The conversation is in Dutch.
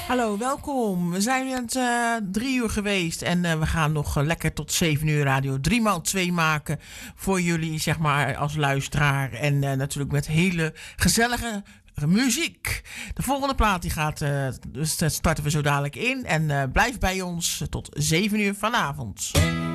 Hallo, welkom. We zijn net 3 uur geweest en we gaan nog lekker tot 7 uur radio 3x2 maken voor jullie, zeg maar, als luisteraar. En natuurlijk met hele gezellige muziek. De volgende plaat die gaat, dus dat starten we zo dadelijk in. En blijf bij ons tot 7 uur vanavond.